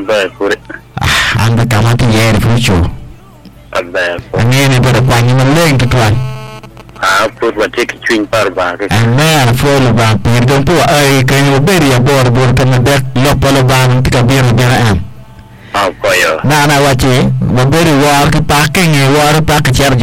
Ada kulit. Anda kamu tu ya fucho. Ada. Ini ni berapa meleng tu tuan. Put macam kecing parba. Anda full bang pergi tu kena beri ya bor kena dek lopal bang tika biar biar am. Apa ya? Nah waci beri war ke parking war pak cer